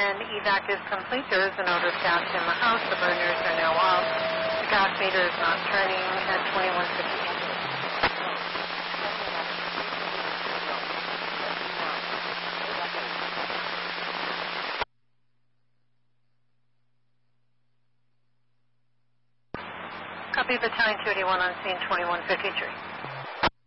and evac is complete. There is an odor of gas in the house. The burners are now off. The gas meter is not turning at 2150. Copy, Battalion 281 on scene 2153.